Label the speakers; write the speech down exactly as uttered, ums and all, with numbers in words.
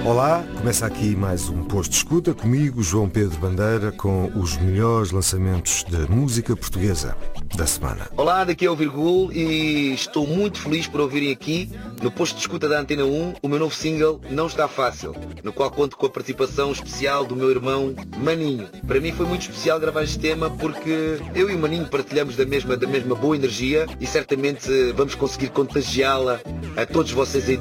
Speaker 1: Olá, começa aqui mais um Posto de Escuta, comigo, João Pedro Bandeira, com os melhores lançamentos de música portuguesa da semana.
Speaker 2: Olá, daqui é o Virgul e estou muito feliz por ouvirem aqui, no Posto de Escuta da Antena um, o meu novo single Não Está Fácil, no qual conto com a participação especial do meu irmão Maninho. Para mim foi muito especial gravar este tema porque eu e o Maninho partilhamos da mesma, da mesma boa energia e certamente vamos conseguir contagiá-la a todos vocês aí